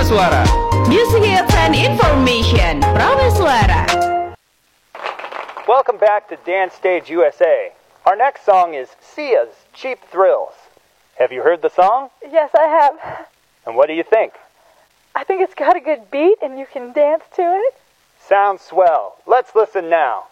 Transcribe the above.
Suara. Music hits and information. Prameswara. Welcome back to Dance Stage USA. Our next song is Sia's Cheap Thrills. Have you heard the song? Yes, I have. And what do you think? I think it's got a good beat and you can dance to it. Sounds swell. Let's listen now.